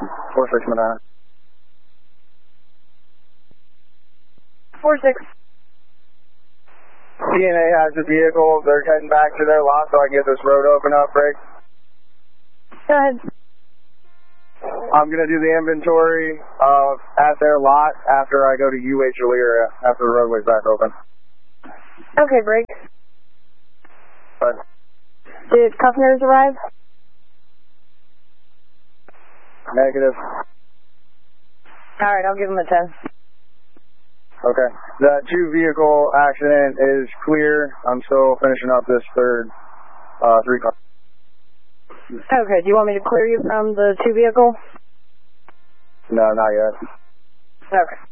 4-6 Medina. 4-6. TNA has the vehicle. They're heading back to their lot so I can get this road open up, Rick. Go ahead. I'm going to do the inventory at their lot after I go to UH Elyria, after the roadway's back open. Okay, break. But Did Cuffners arrive? negative. Alright, I'll give them a 10. Okay. That 2-vehicle accident is clear. I'm still finishing up this third 3-car. Okay, do you want me to clear you from the 2-vehicle? No, not yet. Okay.